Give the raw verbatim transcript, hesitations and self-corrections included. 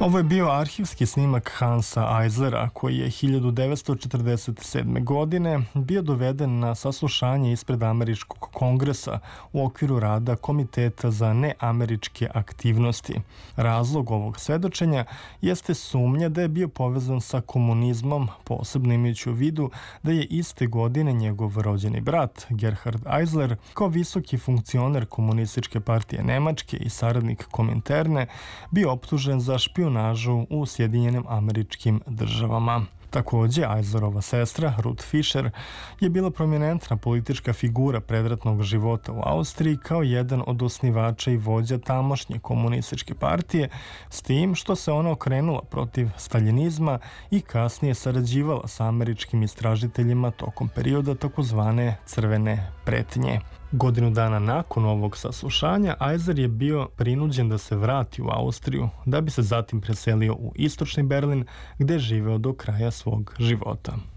Ovo je bio arhivski snimak Hansa Eislera, koji je hiljadu devetsto četrdeset sedme. godine bio doveden na saslušanje ispred Američkog kongresa u okviru rada Komiteta za neameričke aktivnosti. Razlog ovog svedočenja jeste sumnja da je bio povezan sa komunizmom, posebno imajući u vidu da je iste godine njegov rođeni brat, Gerhard Eisler, kao visoki funkcioner Komunističke partije Nemačke i saradnik Kominterne, bio optužen za špijunažu u Sjedinjenim Američkim Državama. Takođe, Eislerova sestra, Ruth Fischer, je bila prominentna politička figura predratnog života u Austriji kao jedan od osnivača i vođa tamošnje komunističke partije, s tim što se ona okrenula protiv staljinizma i kasnije sarađivala sa američkim istražiteljima tokom perioda takozvane crvene pretnje. Godinu dana nakon ovog saslušanja, Eisler je bio prinuđen da se vrati u Austriju, da bi se zatim preselio u istočni Berlin, gde je živeo do kraja svog života.